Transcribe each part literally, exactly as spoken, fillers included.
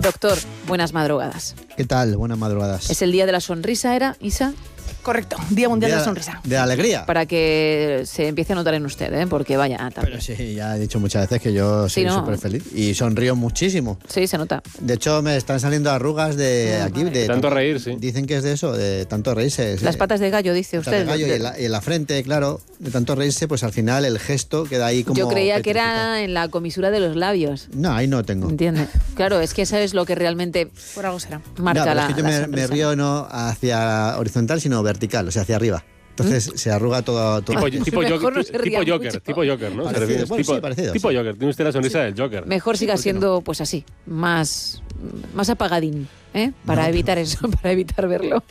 Doctor, buenas madrugadas. ¿Qué tal? Buenas madrugadas. ¿Es el día de la sonrisa, era, Isa? Correcto, Día Mundial de de la Sonrisa. De la alegría. Para que se empiece a notar en usted, ¿eh? Porque vaya, también. Pero sí, ya he dicho muchas veces que yo soy Sí, ¿no? súper feliz y sonrío muchísimo. Sí, se nota. De hecho, me están saliendo arrugas de aquí. De tanto reír, sí. Dicen que es de eso, de tanto reírse. Las sí. patas de gallo, dice Patas de usted. gallo y, en la, y en la frente, claro, de tanto reírse, pues al final el gesto queda ahí como... Yo creía que petrificado. era en la comisura de los labios. No, ahí no tengo. ¿Entiende? Claro, es que eso es lo que realmente Por algo será. marca no, pero la, es que yo la me, me sonrisa. río no hacia horizontal, sino vertical, o sea, hacia arriba. Entonces se arruga todo... todo. Tipo, tipo, Mejor Joker, no se ría tipo Joker, mucho. tipo Joker, ¿no? Parecido, Se refiere- bueno, tipo, sí, parecido, tipo sí. Joker, tiene usted la sonrisa del Joker. Mejor siga ¿por qué siendo, pues así, más, más apagadín, ¿eh? Para No, evitar eso, para evitar verlo.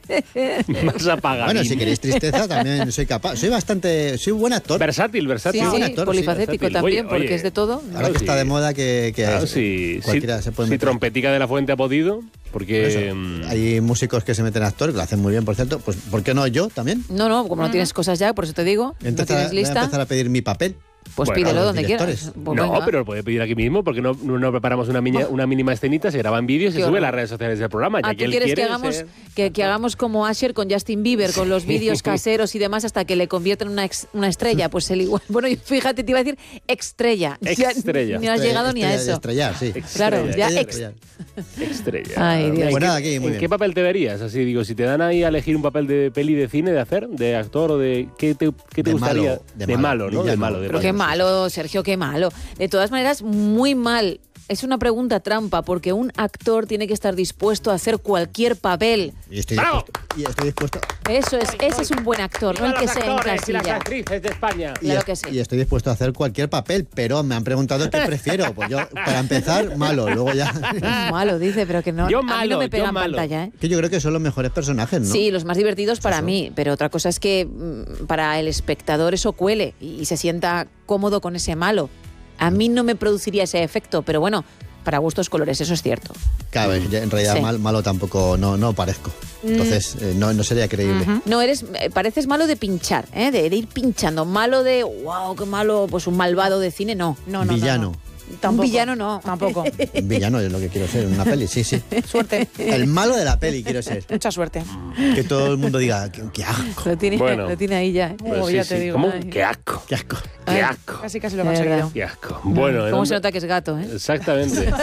Más apagado. Bueno, si queréis tristeza también soy capaz. Soy bastante... Soy un buen actor. Versátil, Sí, versátil. buen sí, actor, sí, polifacético versátil. también, Oye, oye. porque es de todo. Ahora Claro, que está sí. de moda que, que Claro, si, cualquiera si, se puede si meter. Trompetica de la Fuente ha podido, porque... Eso. mm, Hay músicos que se meten a actor, que lo hacen muy bien, por cierto. Pues, ¿por qué no yo también? No, no, como no tienes cosas ya, por eso te digo, Voy a no empezar, tienes voy a lista, empezar a pedir mi papel. pues Bueno, pídelo a los donde quieras. directores. Pues no, venga. pero lo puede pedir aquí mismo, porque no, no, no preparamos una, miña- una mínima escenita, se graban vídeos y Qué se sube a horror. las redes sociales del programa. Ah, Ya ¿tú que él quieres que quiere hagamos, ser- que, que hagamos como Asher con Justin Bieber, con los vídeos caseros y demás, hasta que le conviertan en una, ex- una estrella? Pues él igual. Bueno, fíjate, te iba a decir estrella. Ya Extrella. ni has llegado ni a Estrella de eso. Estrellar, sí. Claro, Estrella, ya Estrella de ex- estrellar. Estrella. Ay, Dios. ¿En Pues qué- nada, aquí, muy ¿En bien. qué papel te verías? Así digo, si te dan ahí a elegir un papel de peli de cine, de hacer, de actor o de... ¿Qué te, qué te De gustaría? malo, de de malo, malo, ¿no? De villano. malo, de Pero malo. qué malo, Sergio, qué malo. De todas maneras, muy mal. Es una pregunta trampa, porque un actor tiene que estar dispuesto a hacer cualquier papel. Y estoy ¡Bravo! dispuesto. Y estoy dispuesto. Eso es, ese es un buen actor, no el que se y las encasilla. actrices de España. Y, Claro es- que sí. y estoy dispuesto a hacer cualquier papel, pero me han preguntado qué prefiero. Pues yo, para empezar, malo. Luego ya. Malo, dice, pero que no, Yo a mí no malo, me pega yo en malo. pantalla, ¿eh? Que yo creo que son los mejores personajes, ¿no? Sí, los más divertidos para Eso. mí, pero otra cosa es que mm, para el espectador eso cuele y, y se sienta cómodo con ese malo. A mí no me produciría ese efecto, pero bueno, para gustos colores, eso es cierto. Claro, yo en realidad Sí. mal, malo tampoco no, no parezco. Entonces, eh, no, no sería creíble. No, eres, eh, pareces malo de pinchar, ¿eh? de, de ir pinchando. Malo de, wow, qué malo, pues un malvado de cine, no. No, no, Villano. no, no. Tampoco. Un villano no. Tampoco. Un villano es lo que quiero ser en una peli, sí, sí. Suerte. El malo de la peli quiero ser. Mucha suerte. Que todo el mundo diga, qué, qué asco, Lo tiene, Bueno. lo tiene ahí ya. ¿eh? Pues Oh, sí, ya sí. te digo. ¿Cómo? Ay. ¡Qué asco! qué asco. ¡Qué Ay. asco! Casi casi lo he De conseguido. verdad. ¡Qué asco! Bueno, ¿en ¿Cómo dónde- se nota que es gato, eh? Exactamente. Sí.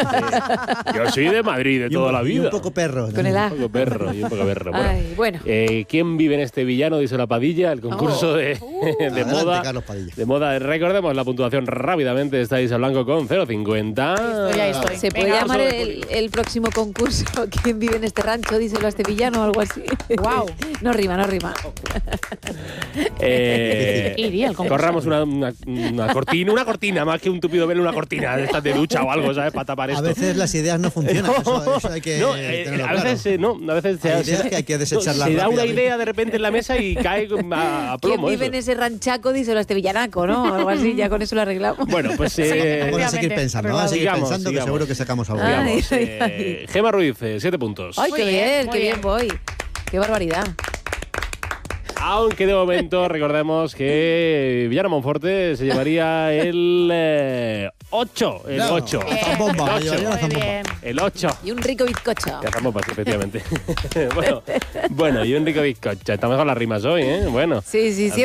Yo soy de Madrid de Y un- toda la y vida. un poco perro. Con el A. Un poco perro y un poco perro. Bueno, Ay, bueno. eh, ¿quién vive en este villano? Dice la Padilla, el concurso Oh. de, de Adelante, moda. Carlos Padilla. De moda. Recordemos la puntuación rápidamente. Estáis a blanco con cero coma cincuenta. Estoy, ahí estoy. ¿Se puede Venga, llamar vamos a ver. el, el próximo concurso ¿Quién vive en este rancho? Díselo a este villano o algo así. Guau. No rima, no rima. Eh, Iría el concurso. corramos una, una, una cortina, una cortina, más que un tupido velo, una cortina de estas de ducha o algo, ¿sabes? Para tapar A esto. veces las ideas no funcionan. Eso, eso hay que no, eh, tenerlo a claro. veces eh, no, a veces se, Hay se ideas da- que hay que no, desecharlas se da una rápidamente. idea de repente en la mesa y cae a, a ¿Quién plomo. vive eso. en ese ranchaco? Díselo a este villanaco, ¿no? Algo así, ya con eso lo arreglamos. Bueno, pues eh, Vamos a seguir Efectivamente, pensando, pero vamos a seguir sigamos, pensando que sigamos. seguro que sacamos algo. Ay. digamos, eh, Gema Ruiz, eh, siete puntos. Ay, Muy qué bien, bien, muy qué bien bien. voy. Qué barbaridad. Aunque de momento recordemos que Villano Monforte se llevaría el eh, ocho. El Claro, ocho. la zambomba, El me ocho. llevaría la Muy zambomba. bien. El ocho. Y un rico bizcocho. Ya estamos, efectivamente. bueno, bueno, y un rico bizcocho. Estamos con las rimas hoy, ¿eh? Bueno. Sí, sí, sí.